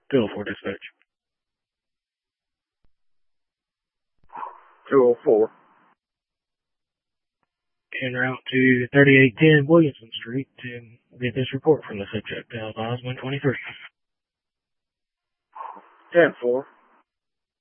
204 dispatch. 204. En route to 3810 Williamson Street to get this report from the subject. Advise 123. 10-4.